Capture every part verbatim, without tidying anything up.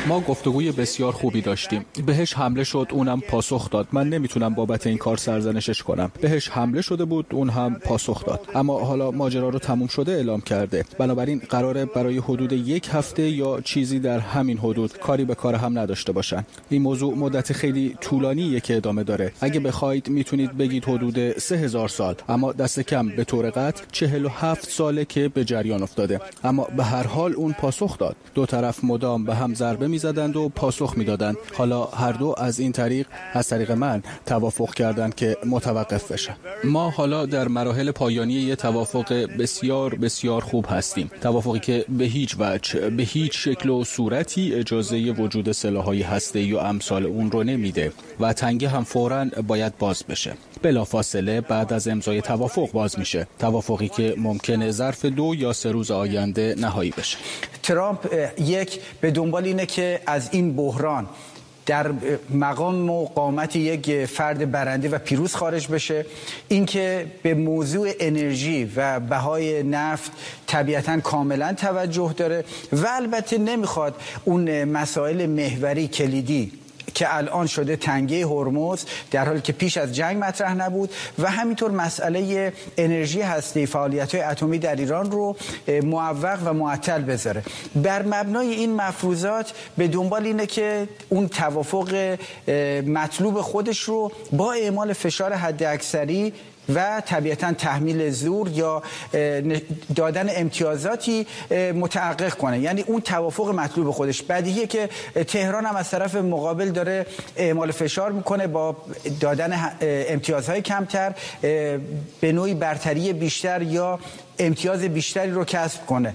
ما گفتگوی بسیار خوبی داشتیم. بهش حمله شد، اونم پاسخ داد. من نمیتونم بابت این کار سرزنشش کنم. بهش حمله شده بود، اون هم پاسخ داد. اما حالا ماجرا رو تموم شده اعلام کرده. بنابراین قراره برای حدود یک هفته یا چیزی در همین حدود کاری به کار هم نداشته باشن. این موضوع مدت خیلی طولانیه که ادامه داره. اگه بخواید میتونید بگید حدود سه هزار سال، اما دست کم به طور قطع چهل و هفت ساله که به جریان افتاده. اما به هر حال اون پاسخ داد. دو طرف مدام به هم ضربه میزدند و پاسخ میدادند. حالا هر دو از این طریق از طریق من توافق کردند که متوقف بشن. ما حالا در مراحل پایانی یه توافق بسیار بسیار خوب هستیم. توافقی که به هیچ وجه به هیچ شکل و صورتی اجازه وجود سلاح‌های هسته‌ای و امثال اون رو نمیده و تنگه هم فوراً باید باز بشه. بلافاصله بعد از امضای توافق باز میشه. توافقی که ممکنه ظرف دو یا سه روز آینده نهایی بشه. ترامپ یک به دنبال اینه که از این بحران در مقام و قامت یک فرد برنده و پیروز خارج بشه. اینکه به موضوع انرژی و بهای نفت طبیعتاً کاملا توجه داره و البته نمیخواد اون مسائل محوری کلیدی که الان شده تنگه هرمز در حالی که پیش از جنگ مطرح نبود و همینطور مسئله انرژی هسته‌ای، فعالیت‌های اتمی در ایران رو معوق و معطل بذاره. بر مبنای این مفروضات به دنبال اینه که اون توافق مطلوب خودش رو با اعمال فشار حداکثری و طبیعتاً تحمیل زور یا دادن امتیازاتی متحقق کنه. یعنی اون توافق مطلوب خودش. بدیهیه که تهران هم از طرف مقابل داره اعمال فشار میکنه با دادن امتیازهای کمتر، به نوعی برتری بیشتر یا امتیاز بیشتری رو کسب کنه.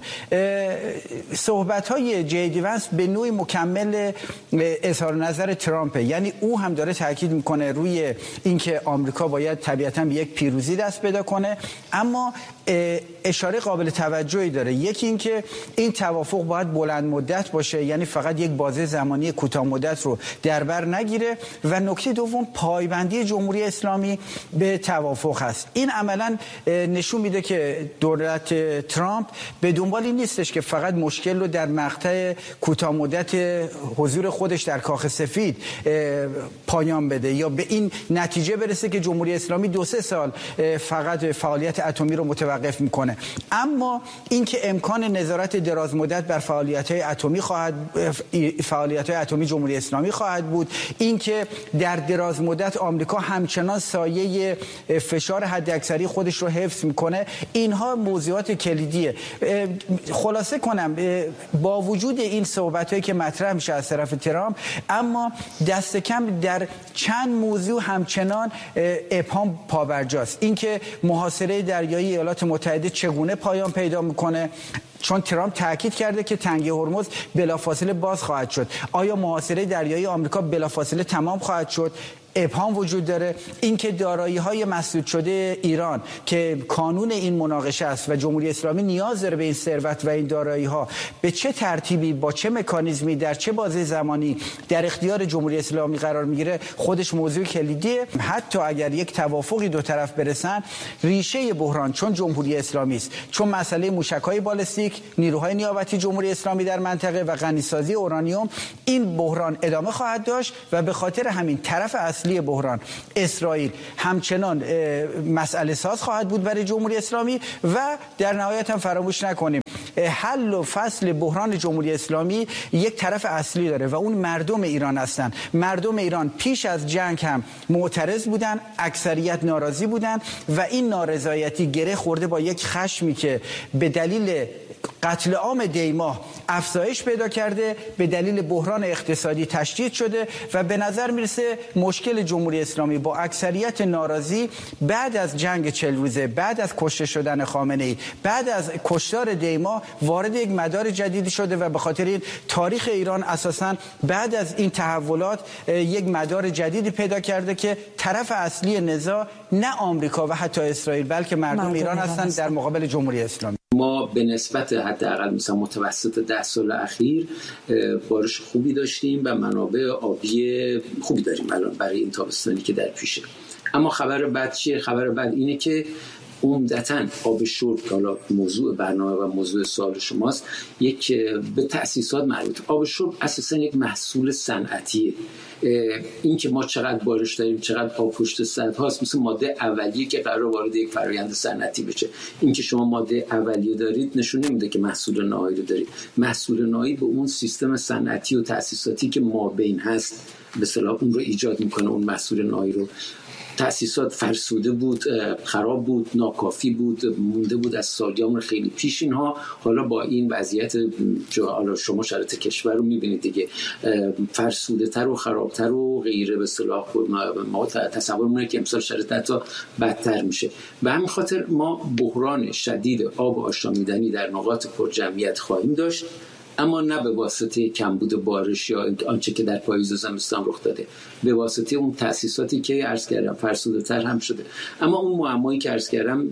صحبت‌های جی دی ونس به نوعی مکمل اظهار نظر ترامپ، یعنی او هم داره تاکید میکنه روی اینکه آمریکا باید طبیعتاً به یک پیروزی دست پیدا کنه، اما اشاره قابل توجهی داره. یکی اینکه این توافق باید بلند مدت باشه، یعنی فقط یک بازه زمانی کوتاه مدت رو در بر نگیره، و نکته دوم پایبندی جمهوری اسلامی به توافق هست. این عملاً نشون میده که دولت ترامپ به دنبال این نیستش که فقط مشکل رو در مقطع کوتاه مدت حضور خودش در کاخ سفید پایان بده یا به این نتیجه برسه که جمهوری اسلامی دو سه سال فقط فعالیت اتمی رو متوقف میکنه، اما اینکه امکان نظارت دراز مدت بر فعالیت‌های اتمی خواهد فعالیت‌های اتمی جمهوری اسلامی خواهد بود، اینکه در دراز مدت آمریکا همچنان سایه فشار حداکثری خودش رو حفظ میکنه. اینها موضوعات کلیدیه. خلاصه کنم، با وجود این صحبت‌هایی که مطرح میشه از طرف ترامپ، اما دست کم در چند موضوع همچنان ابهام پابرجاست. اینکه محاصره دریایی ایالات متحده چگونه پایان پیدا میکنه، چون ترامپ تاکید کرده که تنگه هرمز بلافاصله باز خواهد شد. آیا محاصره دریایی آمریکا بلافاصله تمام خواهد شد؟ ابهام وجود داره. اینکه دارایی‌های مسدود شده ایران که کانون این مناقشه است و جمهوری اسلامی نیاز داره به این ثروت و این دارایی‌ها به چه ترتیبی، با چه مکانیزمی، در چه بازه زمانی در اختیار جمهوری اسلامی قرار میگیره، خودش موضوع کلیدیه. حتی اگر یک توافقی دو طرف برسن، ریشه بحران چون جمهوری اسلامی است، چون مسئله موشک‌های بالستیک، نیروهای نیابتی جمهوری اسلامی در منطقه و غنیسازی اورانیوم، این بحران ادامه خواهد داشت و به خاطر همین طرف اصلی بحران اسرائیل همچنان مسئله ساز خواهد بود برای جمهوری اسلامی. و در نهایت هم فراموش نکنیم حل و فصل بحران جمهوری اسلامی یک طرف اصلی داره و اون مردم ایران هستن. مردم ایران پیش از جنگ هم معترض بودن، اکثریت ناراضی بودن و این نارضایتی گره خورده با یک خشمی که به دلیل قتل عام دیماه افزایش پیدا کرده، به دلیل بحران اقتصادی تشدید شده و به نظر میرسه مشکل جمهوری اسلامی با اکثریت ناراضی بعد از جنگ چهل روزه، بعد از کشته شدن خامنه‌ای، بعد از کشتار دیماه وارد یک مدار جدیدی شده و به خاطر این تاریخ ایران اساساً بعد از این تحولات یک مدار جدیدی پیدا کرده که طرف اصلی نزاع نه آمریکا و حتی اسرائیل بلکه مردم, مردم ایران هستند در مقابل جمهوری اسلامی. ما به نسبت حداقل مثلا متوسط ده سال اخیر بارش خوبی داشتیم و منابع آبی خوبی داریم الان برای این تابستانی که در پیشه. اما خبر بد چیه؟ خبر بد اینه که عمدتاً آب شرب که حالا موضوع برنامه و موضوع سوال شماست، یک به تأسیسات مربوط. آب شرب اساساً یک محصول صنعتیه. این که ما چقدر بارش داریم، چقدر آب پشت سد هاست، مثل ماده اولیه که قرار وارد یک فرآیند صنعتی بشه. این که شما ماده اولیه دارید نشون نمیده که محصول نهایی رو دارید. محصول نهایی به اون سیستم صنعتی و تأسیساتی که مابین هست به اصطلاح اون رو ایجاد میکنه، اون محصول نهایی رو. تأسیسات فرسوده بود، خراب بود، ناکافی بود، مونده بود از سالیان خیلی پیش اینها. حالا با این وضعیت حالا شما شرایط کشور رو میبینید دیگه، فرسوده تر و خرابتر و غیره به اصطلاح ما تصور می‌کنیم که امسال شرایط حتی بدتر میشه. به همین خاطر ما بحران شدید آب آشامیدنی در نقاط پرجمعیت خواهیم داشت، اما نه به واسطه کمبود بارش یا آنچه که در پاییز و زمستان رخ داده، به واسطه اون تأسیساتی که عرض کردم فرسوده تر هم شده. اما اون معمایی که عرض کردم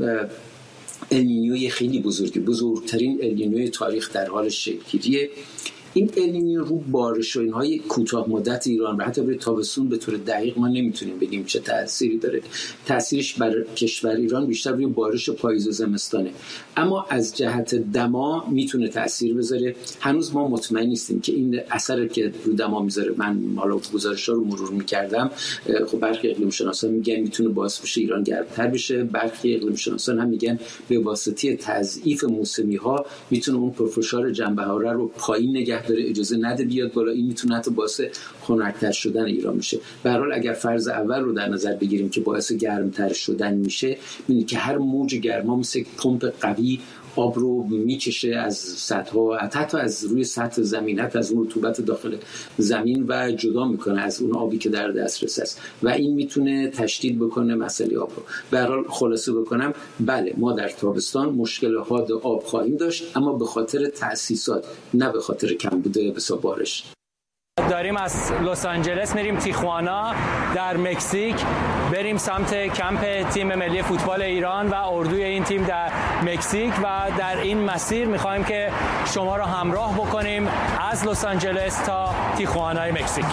النینیوی خیلی بزرگی، بزرگترین النینیوی تاریخ در حال شکل‌گیریه. این النینیو رو بارش و اینهای کوتاه مدت ایران و حتی برای تابستون به طور دقیق ما نمیتونیم بگیم چه تأثیری داره. تأثیرش بر کشور ایران بیشتر روی بارش پاییز و زمستانه، اما از جهت دما میتونه تأثیر بذاره. هنوز ما مطمئن نیستیم که این اثر که رو دما میذاره. من حالا گزارش‌ها رو مرور میکردم، خب برخی اقلیم شناسان میگن میتونه باعث بشه ایران گرمتر بشه، برخی اقلیم شناسان هم میگن به واسطه تضعیف موسمی‌ها میتونه اون پرفشار جنبه‌حراره رو پایین نگه داره، اجازه نده بیاد بالا. این میتونه حتی باعث خنک‌تر شدن ایران میشه. به هر حال اگر فرض اول رو در نظر بگیریم که باعث گرمتر شدن میشه، می‌بینید که هر موج گرما مثل پمپ قوی آب رو میکشه از سطح، حتی از روی سطح زمین، حتی از اون رطوبت داخل زمین و جدا میکنه از اون آبی که در دسترس است و این میتونه تشدید بکنه مسئله آب رو. به هر حال خلاصه بکنم، بله ما در تابستان مشکل حاد آب خواهیم داشت، اما به خاطر تأسیسات نه به خاطر کمبود بسا بارش. داریم از لس آنجلس میریم تیخوانا در مکزیک، بریم سمت کمپ تیم ملی فوتبال ایران و اردوی این تیم در مکزیک و در این مسیر میخوایم که شما را همراه بکنیم از لس آنجلس تا تیخوانای مکزیک.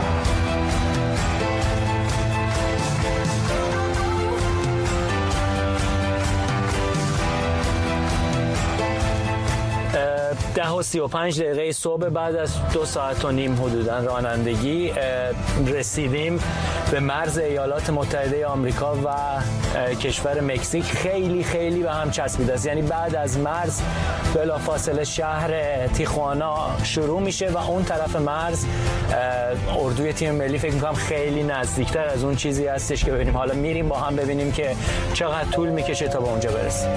ده و سی و پنج دقیقه صبح بعد از دو ساعت و نیم حدوداً رانندگی رسیدیم به مرز ایالات متحده آمریکا و کشور مکزیک. خیلی خیلی به هم چسبیده است، یعنی بعد از مرز بلافاصله شهر تیخوانا شروع میشه و اون طرف مرز اردوی تیم ملی فکر میکنم خیلی نزدیکتر از اون چیزی هستش که ببینیم. حالا میریم با هم ببینیم که چقدر طول میکشه تا به اونجا برسیم.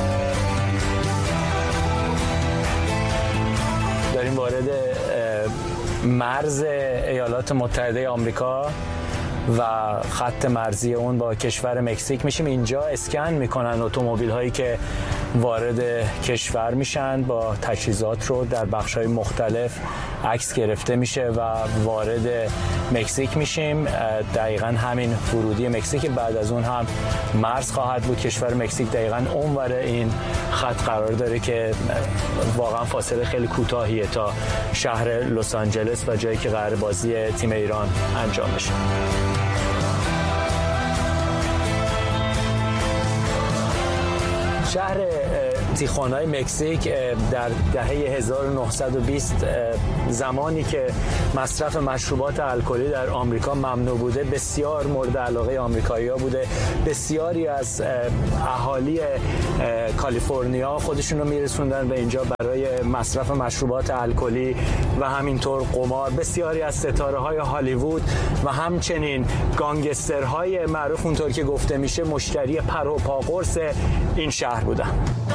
داریم وارد مرز ایالات متحده آمریکا و خط مرزی اون با کشور مکزیک میشیم. اینجا اسکن میکنن اتومبیل هایی که وارد کشور میشن، با تجهیزات رو در بخش‌های مختلف عکس گرفته میشه و وارد مکزیک میشیم. دقیقاً همین ورودی مکزیک، بعد از اون هم مرز خواهد بود. کشور مکزیک دقیقاً اونور این خط قرار داره که واقعاً فاصله خیلی کوتاهیه تا شهر لس آنجلس و جایی که قرار بازی تیم ایران انجام بشه. شهر تیخوانای مکزیک در دهه هزار و نهصد و بیست زمانی که مصرف مشروبات الکلی در آمریکا ممنوع بوده بسیار مورد علاقه آمریکایی‌ها بوده. بسیاری از اهالی کالیفرنیا خودشون رو میرسوندن به اینجا برای مصرف مشروبات الکلی و همینطور قمار. بسیاری از ستاره‌های هالیوود و همچنین گانگسترهای معروف اونطور که گفته میشه مشتری پر و پا قرص این شهر بودن.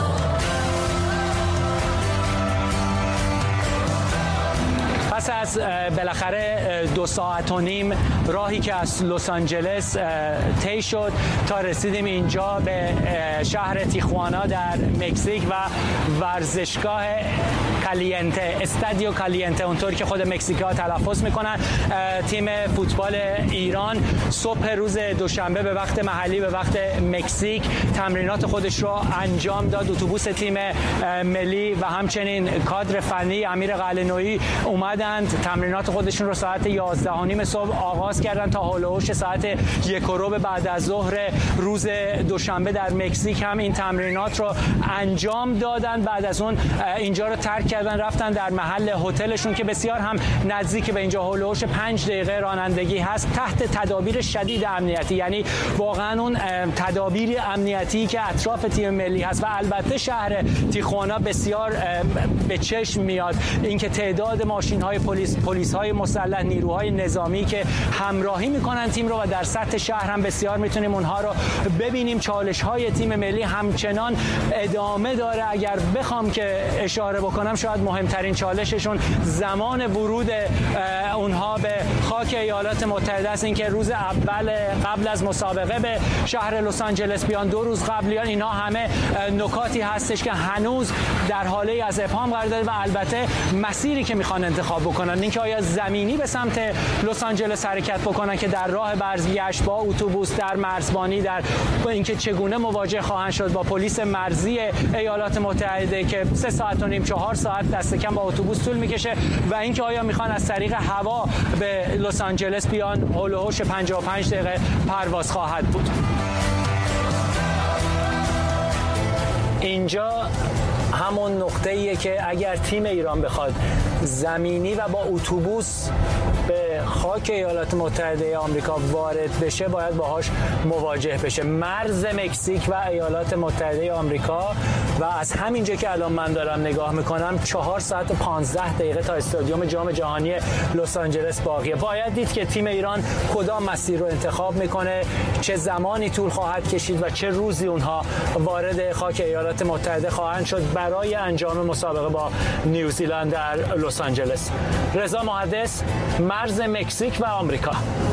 پس از بالاخره دو ساعت و نیم راهی که از لس آنجلس طی شد تا رسیدیم اینجا به شهر تیخوانا در مکزیک و ورزشگاه کالیانته، استادیو کالیانته، اونطور که خود مکزیکی‌ها تلفظ میکنن. تیم فوتبال ایران صبح روز دوشنبه به وقت محلی به وقت مکزیک تمرینات خودش رو انجام داد. اتوبوس تیم ملی و همچنین کادر فنی امیر قلعه‌نویی اومدند تمرینات خودشون رو ساعت یازده و نیم صبح آغاز کردن تا هولوش ساعت یک و ربع بعد از ظهر روز دوشنبه در مکزیک هم این تمرینات رو انجام دادن. بعد از اون اینجا رو ترک کردن رفتن در محل هتلشون که بسیار هم نزدیک به اینجا، هولوش پنج دقیقه رانندگی هست، تحت تدابیر شدید امنیتی. یعنی واقعا اون تدابیر امنیتی که اطراف تیم ملی هست و البته شهر تیخوانا بسیار به چشم میاد. اینکه تعداد ماشین‌های پلیس، پلیس‌های مسلح، نیروهای نظامی که همراهی میکنن تیم رو و در سطح شهر هم بسیار میتونیم اونها رو ببینیم. چالش‌های تیم ملی همچنان ادامه داره. اگر بخوام که اشاره بکنم شاید مهمترین چالششون زمان ورود اونها به خاک ایالات متحده است. اینکه روز اول قبل از مسابقه به شهر لس آنجلس بیان، دو روز قبل بیان، اینا همه نکاتی هستش که هنوز در حاله از ابهام قرار داره. و البته مسیری که میخوان انتخاب بکنن، اینکه آیا زمینی به سمت لس آنجلس حرکت بکنن که در راه برگشت با اتوبوس در مرزبانی، در اینکه چگونه مواجه خواهند شد با پلیس مرزی ایالات متحده که سه ساعت و نیم چهار ساعت دست کم با اتوبوس طول میکشه، و اینکه آیا میخوان از طریق هوا به لس آنجلس بیان. هولوش پنجاه و پنج دقیقه پرواز خواهد بود. اینجا همون نقطه‌ایه که اگر تیم ایران بخواد زمینی و با اتوبوس به خاک ایالات متحده آمریکا وارد بشه باید باهاش مواجه بشه. مرز مکزیک و ایالات متحده آمریکا و از همینجا که الان من دارم نگاه میکنم چهار ساعت و پانزده دقیقه تا استادیوم جام جهانی لس آنجلس باقیه. باید دید که تیم ایران کدام مسیر رو انتخاب میکنه، چه زمانی طول خواهد کشید و چه روزی اونها وارد خاک ایالات متحده خواهند شد برای انجام مسابقه با نیوزیلند در لس آنجلس. رضا محدث، مرز مکزیک و آمریکا.